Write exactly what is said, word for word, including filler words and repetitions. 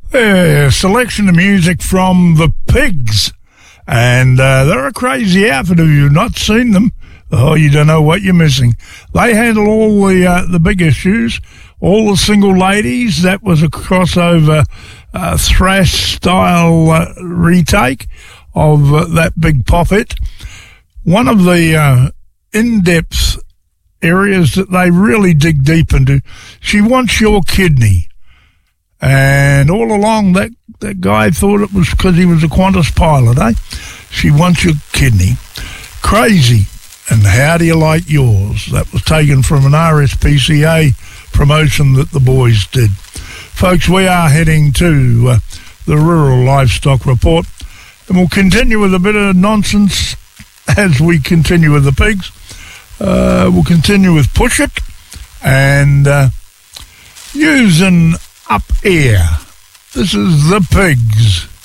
A selection of music from the Pigs, and uh, they're a crazy outfit. If you've not seen them, oh, you don't know what you're missing. They handle all the uh, the big issues, all the single ladies. That was a crossover uh, thrash style uh, retake of uh, that big pop hit. One of the uh, in-depth areas that they really dig deep into. She Wants Your Kidney. And all along, that, that guy thought it was because he was a Qantas pilot, eh? She Wants Your Kidney. Crazy. And How Do You Like Yours? That was taken from an R S P C A promotion that the boys did. Folks, we are heading to uh, the Rural Livestock Report, and we'll continue with a bit of nonsense as we continue with the pigs. Uh, we'll continue with Push It and uh, using Up Air. This is the Pigs.